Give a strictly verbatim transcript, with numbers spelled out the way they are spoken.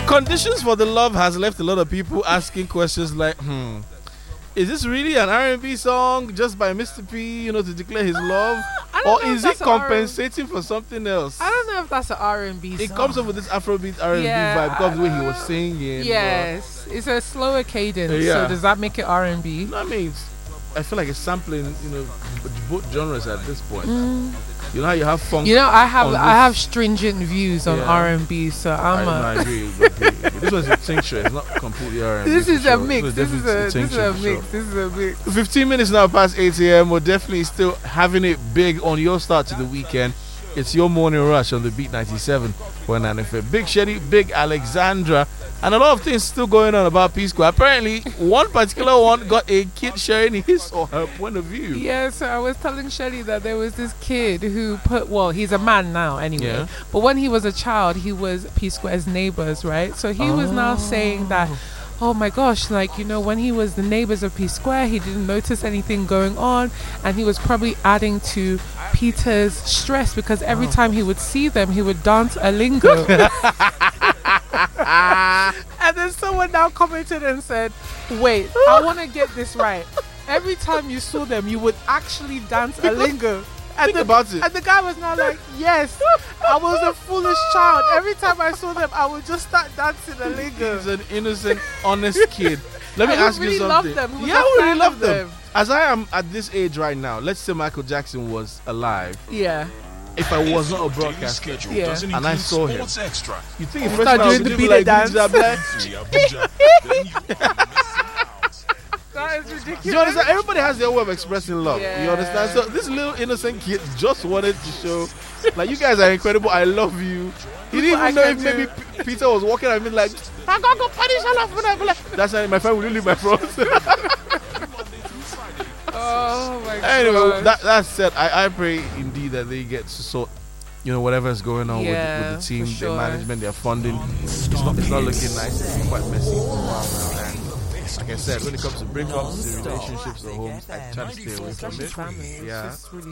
Conditions for the Love has left a lot of people asking questions like, hmm, is this really an R and B song just by Mister P, you know, to declare his love? Or is it compensating for something else? I don't know if that's an R and B song. It comes up with this Afrobeat R and B Yeah, vibe because of the way he uh, was singing. Yes, it's a slower cadence. Yeah. So does that make it R and B? But, I mean, I feel like it's sampling, you know, both genres at this point. Mm. You know how you have funk. You know, I have on I have stringent views on Yeah. R and B, so I'm I, a. no, I agree. But the, this one's a tincture. It's not completely R and B. This is for a sure. mix. This is a this is tincture a for mix. sure. This is a mix. fifteen minutes now past eight a.m. We're definitely still having it big on your start to the weekend. It's your morning rush on the Beat ninety-seven point nine F M. Big Shetty, Big Alexandra, and a lot of things still going on about P Square. Apparently, one particular one got a kid sharing his or her point of view. Yeah, so I was telling Shelly that there was this kid who put, well, he's a man now anyway, Yeah. but when he was a child, he was P Square's neighbors, right? So he was now saying that, oh my gosh, like, you know, when he was the neighbors of P Square, he didn't notice anything going on, and he was probably adding to Peter's stress because every Oh. time he would see them, he would dance a lingo. And then someone now commented and said, wait, I want to get this right. Every time you saw them, you would actually dance a lingo. And Think the, about it. And the guy was now like, yes, I was a foolish child. Every time I saw them, I would just start dancing a lingo. He's an innocent, honest kid. Let me And we ask really you love something. them. We was Yeah, a we really fan love of them. them. As I am at this age right now, let's say Michael Jackson was alive. Yeah. If I was not a broadcaster, Yeah. and I saw him, Extra. you think the You first start thing I doing would the do beat like dance. Ginger Black? That is ridiculous. Do you understand? Everybody has their way of expressing love. Yeah. You understand? So this little innocent kid just wanted to show, like, you guys are incredible. I love you. He didn't I even know can if maybe do. P- Peter was walking and be like, I'm gonna go punish all of them. That's not my friend. Will you leave my front? Oh my god. Anyway, that that said, I, I pray indeed that they get to sort, you know, whatever is going on Yeah, with, with the team, for their sure. management, their funding. It's not it's not looking nice. It's quite messy for a while now. And like I said, when it comes to breakups, the relationships, the homes, I try to stay away from it. Family. It's Yeah. just really